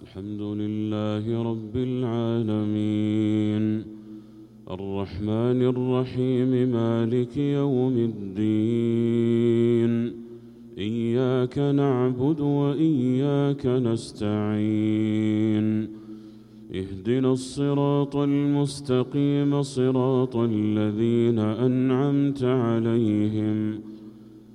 الحمد لله رب العالمين الرحمن الرحيم مالك يوم الدين إياك نعبد وإياك نستعين اهدنا الصراط المستقيم صراط الذين أنعمت عليهم